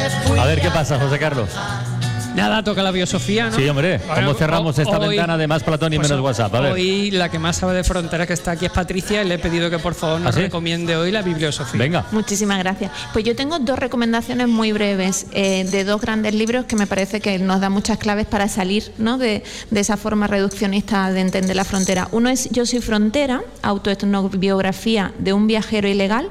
A ver qué pasa, José Carlos. Nada, toca la biosofía, ¿no? Sí, hombre. ¿Cómo cerramos esta ventana de más Platón y menos WhatsApp? A ver. Hoy la que más sabe de frontera que está aquí es Patricia y le he pedido que por favor nos recomiende hoy la bibliosofía. Venga. Muchísimas gracias. Pues yo tengo dos recomendaciones muy breves de dos grandes libros que me parece que nos dan muchas claves para salir, ¿no?, de esa forma reduccionista de entender la frontera. Uno es Yo soy frontera, autoetnobiografía de un viajero ilegal,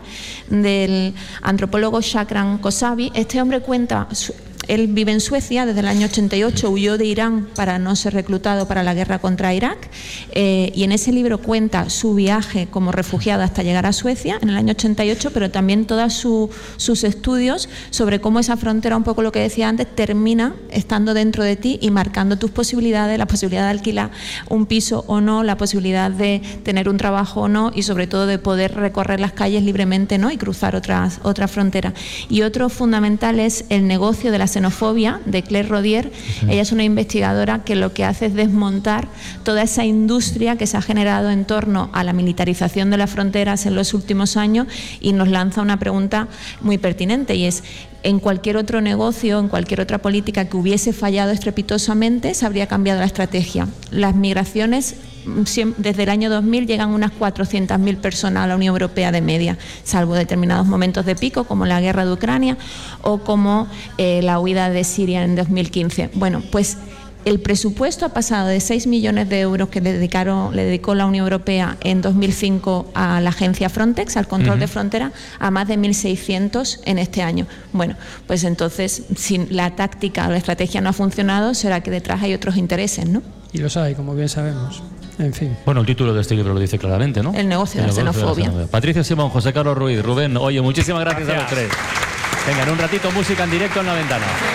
del antropólogo Shakran Kosavi. Este hombre cuenta... Él vive en Suecia desde el año 88, huyó de Irán para no ser reclutado para la guerra contra Irak, y en ese libro cuenta su viaje como refugiado hasta llegar a Suecia en el año 88, pero también todos sus estudios sobre cómo esa frontera, un poco lo que decía antes, termina estando dentro de ti y marcando tus posibilidades, la posibilidad de alquilar un piso o no, la posibilidad de tener un trabajo o no, y sobre todo de poder recorrer las calles libremente, ¿no?, y cruzar otras fronteras. Y otro fundamental es El negocio de la xenofobia, de Claire Rodier. Ella es una investigadora que lo que hace es desmontar toda esa industria que se ha generado en torno a la militarización de las fronteras en los últimos años, y nos lanza una pregunta muy pertinente, y es: en cualquier otro negocio, en cualquier otra política que hubiese fallado estrepitosamente, se habría cambiado la estrategia. Las migraciones, desde el año 2000 llegan unas 400.000 personas a la Unión Europea de media, salvo determinados momentos de pico como la guerra de Ucrania o como la huida de Siria en 2015. Bueno, pues el presupuesto ha pasado de 6 millones de euros que le dedicó la Unión Europea en 2005 a la agencia Frontex, al control de frontera, a más de 1.600 en este año. Bueno, pues entonces, si la táctica o la estrategia no ha funcionado, será que detrás hay otros intereses, ¿no? Y los hay, como bien sabemos. En fin. Bueno, el título de este libro lo dice claramente, ¿no? El negocio de la xenofobia. Patricia Simón, José Carlos Ruiz, Rubén, oye, muchísimas gracias a los tres. Venga, en un ratito música en directo en La Ventana.